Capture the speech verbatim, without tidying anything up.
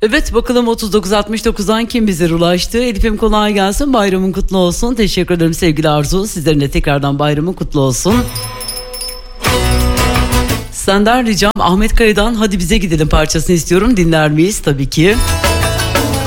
Evet, bakalım otuz dokuz altmış dokuzdan kim bize ulaştı? Elif'im kolay gelsin, bayramın kutlu olsun. Teşekkür ederim sevgili Arzu, sizlerin de tekrardan bayramın kutlu olsun. Senden ricam Ahmet Kaya'dan Hadi Bize Gidelim parçasını istiyorum, dinler miyiz? Tabii ki.